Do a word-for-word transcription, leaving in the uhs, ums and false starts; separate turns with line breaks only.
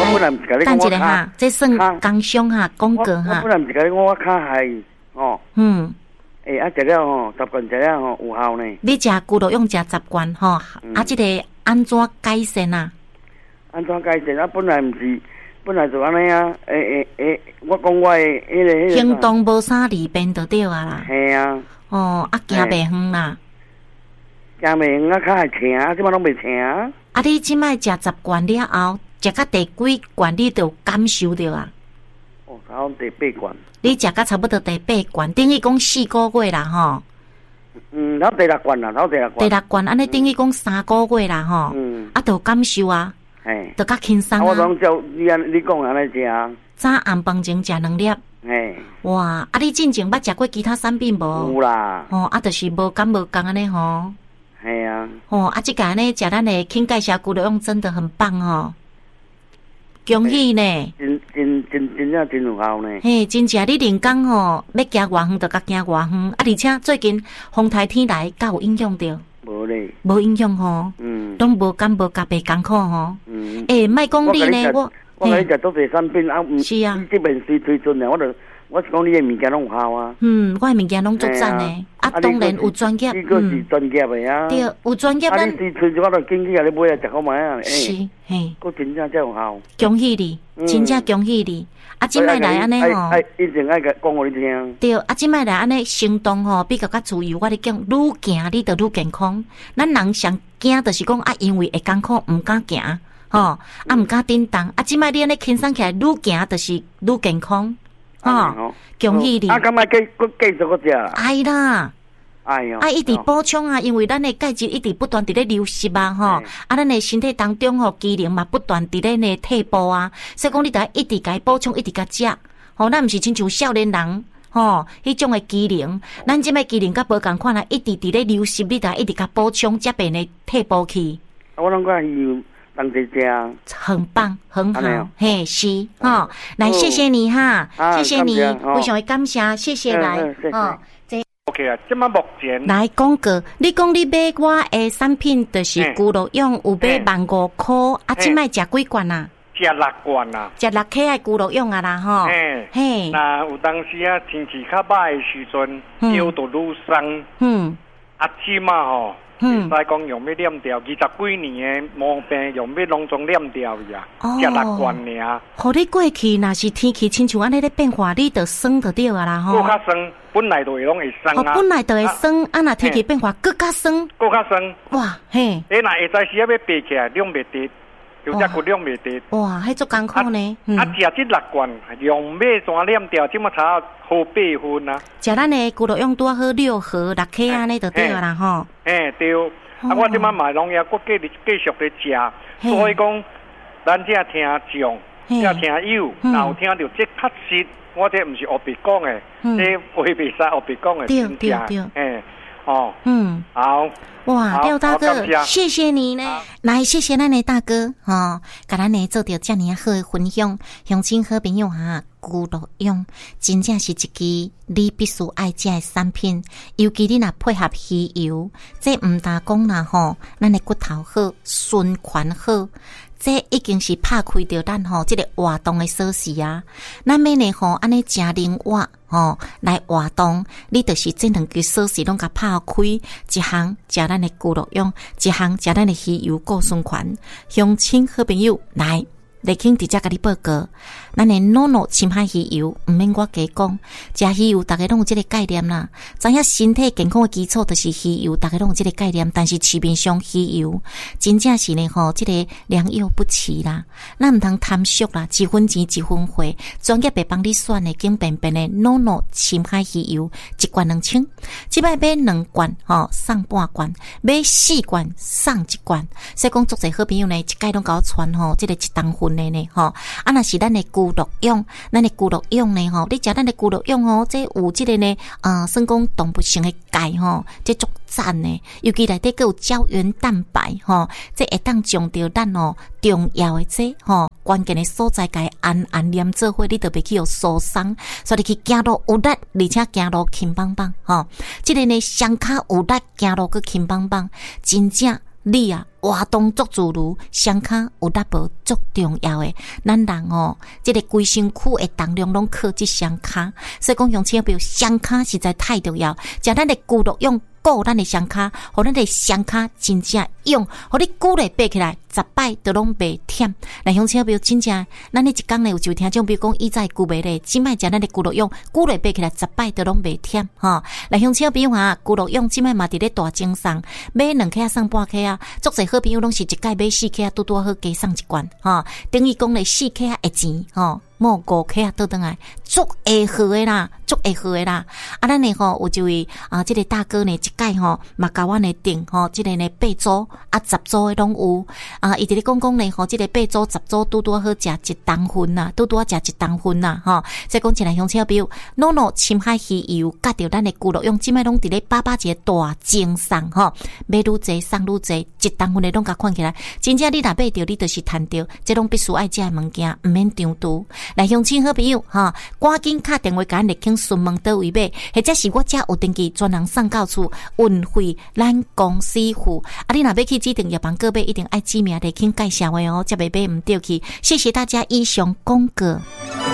本来毋是甲你讲我卡，
这算工伤哈，广告哈。
我本来毋是甲你讲我卡害哦。
嗯。
诶、欸，啊，食了吼，十罐食了吼有效呢。
你食骨肉用食十罐吼，嗯、啊，这个安怎改善啊？
安怎改善啊？本来毋是，本来就安尼啊。诶诶诶，我讲我诶迄、那个迄、那个。
行动无啥利便就对啊啦。
系啊。
哦，啊，行袂远啦。
行袂远啊，较系轻啊，即摆拢袂轻啊。
啊，你即摆食十罐了后，食到第几罐你就感受到啊？
哦，差不多第八罐。
你食到差不多第八罐，等于讲四个月啦吼。
嗯，然后第六罐啦，然后第六罐。
第六罐安尼等于讲三个月啦吼。嗯。啊，就感受啊。嘿。就较轻松啊。
我拢照你安你讲安尼食啊。
早暗饭前食两粒。嘿。哇！啊，你进前捌食过其他产品无？
有啦。
哦，啊，就是无甘无甘安尼吼。
系啊。
哦，啊，即个安尼食咱的轻介绍骨肉用真的很棒哦。恭喜呢！
真真真真正真有效呢！
嘿，真正你人工吼，要行偌远就甲行偌远，啊！而且最近风台天来，敢有影响着？
无咧，
无影响吼，嗯，拢无甘无甲袂艰苦吼，嗯，诶，莫讲你呢，我
我甲你食做侪产品啊，
是啊，
这边随推荐的，我就我是讲你的物件拢有效啊。
嗯，我的物件拢足赞的，啊，当然有专业，
你个是专业的啊。
对，有专业。
啊，你随推荐我就紧去甲你买啊，食好买啊。
是，嘿，
佫真正才有效。
恭喜你，真正恭喜你。啊，即摆来安尼吼，
一定爱甲讲互你听。
对，啊，即摆来安尼行动吼，比较较自由。我咧讲，愈行你就愈健康。咱人上惊就是讲啊，因为会艰苦，毋敢行，吼，啊，毋敢叮当。啊，即摆你安尼轻松起来，愈行就是愈健康。哦，恭喜你！
啊，咁咪继继继续个食啦？
哎啦，
哎哟，
啊，一直补充啊，因为咱的钙质一直不断伫咧流失啊，吼，啊，咱的身体当中吼机能嘛不断伫咧呢退步啊，所以讲你得一直甲补充，一直甲食，吼，咱毋是亲像少年人，吼，迄种的机能，咱即摆机能甲无共款啊，一直伫咧流失，你得一直甲补充，才变呢退步去。
我拢讲有。当这家
很棒，很好，嘿，是哈，来谢谢你哈，谢谢你，非常感谢，谢谢来，哦，
这 OK 啊，这么目前
来广告，你讲你买我的产品就是骨肉用，有买万五块，啊，即卖食几罐啊？
食六罐啊，
食六克的骨肉用啊啦，吼，
嘿，那有当时啊，天气较歹的时阵，腰都愈酸，嗯，啊，即嘛吼。嗯，再讲用要念掉，二十几年的毛病用要拢总念掉呀，食六罐尔。
互你过去，若是天气亲像安尼咧变化，你着酸着对啊啦吼。
更较酸，本来就会拢会酸啊。
本来就会酸，啊，若天气变化更较酸。
更较酸。
哇，嘿。
诶，若下早时要爬起来，量袂得，有只骨量袂得。
哇，迄足艰苦呢。
啊，食这六罐，用要怎念掉？即么差好八分啊？
食咱的骨肉用多好六盒六克安尼就对啊啦吼。
诶，对。啊！我即摆买拢也，我继继续咧食，所以讲，咱只听众，只听友，然后听到这确实，我这毋是胡白讲的，这话袂使胡白讲的，真正，哎，哦，嗯，好，
哇，廖大哥，谢谢你呢，来，谢谢咱的大哥，哈，甲咱呢做着遮尔好的分享，乡亲好朋友哈。骨肉用真正是一支你必须爱食的产品，尤其你若配合鱼油，这毋单讲啦吼，咱的骨头好，循环好，这已经是拍开着咱吼这个活动的锁匙啊。咱要呢吼安尼正灵活吼来活动，你就是这两支锁匙拢甲拍开，一项食咱的骨肉用，一项食咱的鱼油固醇醛。乡亲好朋友来。来请直接甲你报告，咱的诺诺深海鱼油，毋免我加讲，食鱼油大家拢有这个概念啦。知影身体健康的基础就是鱼油，大家拢有这个概念。但是市面上鱼油真正是呢吼，这个良莠不齐啦，咱毋通贪俗啦，一分钱一分货，专业会帮你选的经便便的诺诺深海鱼油，一罐两千，即摆买两罐吼送半罐，买四罐送一罐。所以讲，足侪好朋友呢，一概拢甲我传吼，这个一当份。呢吼，啊，若是咱的骨肉用，咱的骨肉用呢吼，你食咱的骨肉用吼，这有这个呢，呃，算讲动物性的钙吼，这足赞呢，尤其内底佫有胶原蛋白吼，这会当将着咱哦重要的这吼关键的所在钙氨氨黏做伙，你就袂去有受伤，所以去行路有力，而且行路轻棒棒吼，这个呢双脚有力，行路佫轻棒棒，真正。你啊， 活动足自如，双骹有力无足重要诶。咱人哦，即、这个规身躯诶重量拢靠即双骹，所以讲乡亲朋友，双骹实在太重要。食咱的骨肉用。顾咱的双骹，互咱的双骹真正用，互你鼓励爬起来，十摆都拢袂忝。来乡亲朋友，真正咱呢一工呢有就听种，比如讲以前久袂咧，即摆食咱的骨肉用，鼓励爬起来，十摆都拢袂忝吼。来乡亲朋友啊，骨肉用即摆嘛伫咧大精送，买两克啊送半克啊，足侪好朋友拢是一届买四克啊，拄拄好加送一罐吼。等于讲咧四克啊会钱吼。莫五克啊，倒转来，足会好诶啦，足会好诶啦。啊，咱呢吼有一位啊，即、这个大哥呢，一届吼嘛甲阮呢订吼，即、这个呢八组啊十组诶拢有啊。伊伫咧讲讲呢吼，即、这个八组十组拄拄好食一当份呐，拄拄好食一当份呐吼。所以讲起来乡亲朋友，诺诺深海鱼油甲着咱的骨肉用，即摆拢伫咧八八节大精送吼，买愈济送愈济，一当份诶拢甲看起来，真正你若买着，你就是趁着，即拢必须爱食诶物件，毋免张图。来乡亲好朋友哈，赶紧打电话甲咱来请询问倒位买，或者是我遮有登记专人送到厝，运费咱公司付。啊，你若要去指定药房个买，一定爱指名来请介绍的哦，才袂买唔对去。谢谢大家以上广告。